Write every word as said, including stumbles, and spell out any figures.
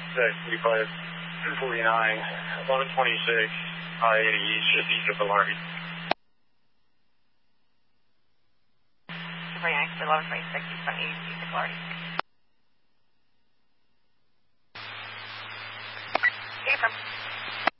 six, thirty-five, two forty-nine, eleven twenty-six, I eighty east, just east of Velarde. two forty-nine, eleven twenty-six, east on eighty, east of Velarde.